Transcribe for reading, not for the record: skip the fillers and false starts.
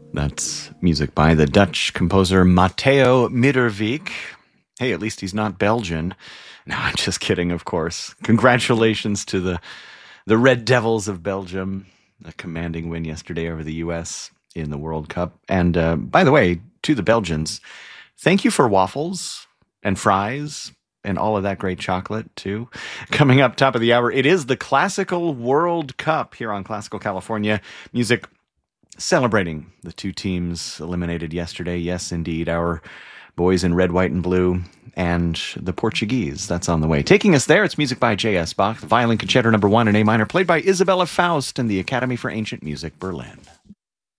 That's music by the Dutch composer Matteo Midderbeek. Hey, at least he's not Belgian. No, I'm just kidding, of course. Congratulations to the Red Devils of Belgium. A commanding win yesterday over the U.S. in the World Cup. And by the way, to the Belgians, thank you for waffles and fries and all of that great chocolate, too. Coming up top of the hour, it is the Classical World Cup here on Classical California Music, celebrating the two teams eliminated yesterday. Yes, indeed, our boys in red, white, and blue, and the Portuguese. That's on the way. Taking us there, it's music by J.S. Bach, the Violin Concerto No. 1 in A minor, played by Isabella Faust and the Academy for Ancient Music, Berlin.